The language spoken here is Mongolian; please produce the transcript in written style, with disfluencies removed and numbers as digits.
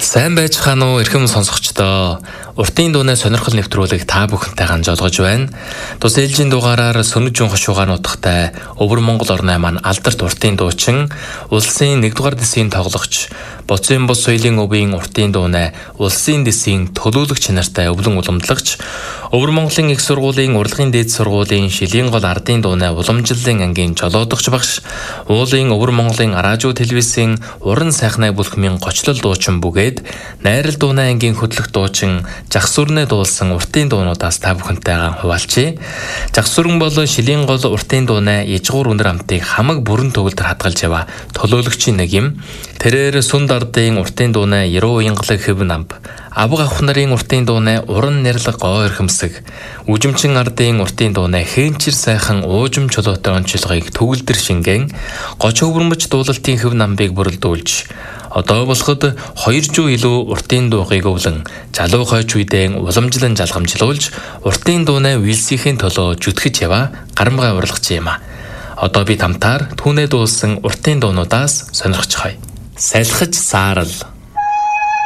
Сайн байцгаана уу эрхэм сонсогчдоо. Уртын дууны сонирхол нэвтрүүлэг та бүхэнтэй хамжуулгаж байна. Тус ээлжийн дугаараар Сүнэг Жун хошуугаар нутагтай Өвөр Монгол орны маань алдарт уртын дуучин, улсын 1-р дэсийн тоглогч, Боцын бус соёлын өвийн уртын дууны улсын дэсийн төлөөлөгч нартай өвлөн уламжлагч, Өвөр Монголын их сургуулийн урлагийн дээд сургуулийн шилийн гол ардын дууны уламжлалын ангийн жолоодогч багш, уулын Өвөр Монголын радио телевизийн уран сайхнаа бүлхмийн гочлол дуучин бүгээд найрал дууны ангийн хөтлөх дуучин Жагсүрнэ дуулсан уртын дуунуудаас та бүхэнтэйгээ хуваалцъя. Жагсүрэн бол шилийн гол уртын дууны ижгуур үнэр амтыг хамаг бүрэн төгөлдөр хадгалж яваа төлөөлөгчийн нэг юм. Тэрээр Сүнд ардын уртын дууны Яруу уянгалаг хэв намб, Авга авах нарын уртын дууны уран нэрлэг гоо эрхэмсэг, Үжимчин ардын уртын дууны хээнчир сайхан уужим чулуутай онцлогыг төгөлдөр шингэн, Гоч өвөрмөж дуулалтын хэв намбыг бүрэлдүүлж, одоо болоход 200 илүү уртын дуугыг өвлөн, залуу хойч үедээ уламжлан жалгамжлуулж, уртын дууны үйлсийн төлөө жүтгэж яваа гарамгай урлагч юм а. Одоо бид хамтаар түүнээ дуулсан уртын дуунуудаас сонирхож хай. Салхиж саарал.